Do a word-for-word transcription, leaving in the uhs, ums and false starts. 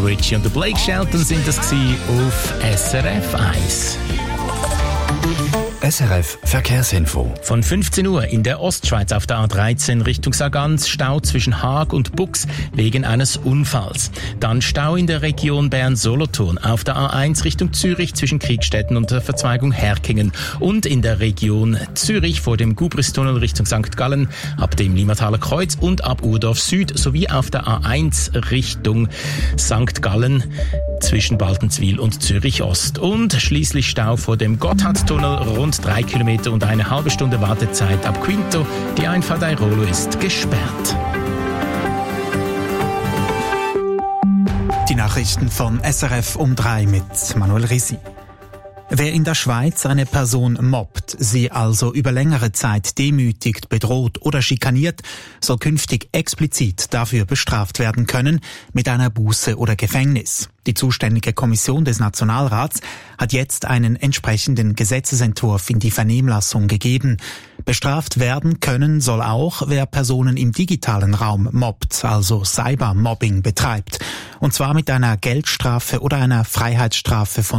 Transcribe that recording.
Richie und der Blake Shelton sind das gewesen auf S R F eins. S R F Verkehrsinfo. Von fünfzehn Uhr in der Ostschweiz auf der A dreizehn Richtung Sargans Stau zwischen Haag und Bux wegen eines Unfalls. Dann Stau in der Region Bern-Solothurn auf der A eins Richtung Zürich zwischen Kriegstetten und der Verzweigung Herkingen und in der Region Zürich vor dem Gubristunnel Richtung Sankt Gallen ab dem Limmataler Kreuz und ab Urdorf Süd sowie auf der A eins Richtung Sankt Gallen zwischen Baltenswil und Zürich Ost. Und schließlich Stau vor dem Gotthardtunnel rund drei Kilometer und eine halbe Stunde Wartezeit ab Quinto. Die Einfahrt Airolo ist gesperrt. Die Nachrichten von S R F um drei mit Manuel Risi. Wer in der Schweiz eine Person mobbt, sie also über längere Zeit demütigt, bedroht oder schikaniert, soll künftig explizit dafür bestraft werden können mit einer Buße oder Gefängnis. Die zuständige Kommission des Nationalrats hat jetzt einen entsprechenden Gesetzesentwurf in die Vernehmlassung gegeben. Bestraft werden können soll auch, wer Personen im digitalen Raum mobbt, also Cybermobbing betreibt. Und zwar mit einer Geldstrafe oder einer Freiheitsstrafe von